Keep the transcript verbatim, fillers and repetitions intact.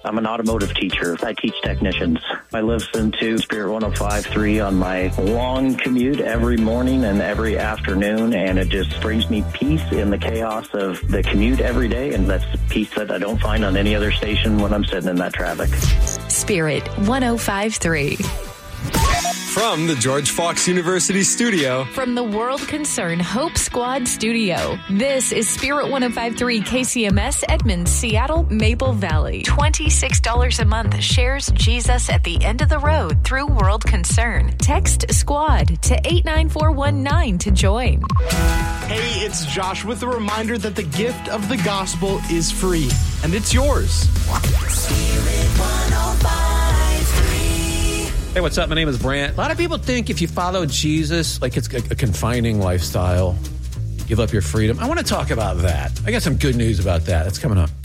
I'm an automotive teacher. I teach technicians. I listen to Spirit one oh five point three on my long commute every morning and every afternoon, and it just brings me peace in the chaos of the commute every day, and that's peace that I don't find on any other station when I'm sitting in that traffic. Spirit one oh five point three. From the George Fox University studio. From the World Concern Hope Squad studio. This is Spirit one oh five point three K C M S Edmonds, Seattle, Maple Valley. twenty-six dollars a month shares Jesus at the end of the road through World Concern. Text SQUAD to eight nine four one nine to join. Hey, it's Josh with a reminder that the gift of the gospel is free, and it's yours. Spirit one oh five point three. Hey, what's up? My name is Brant. A lot of people think if you follow Jesus, like it's a, a confining lifestyle, you give up your freedom. I want to talk about that. I got some good news about that. That's coming up.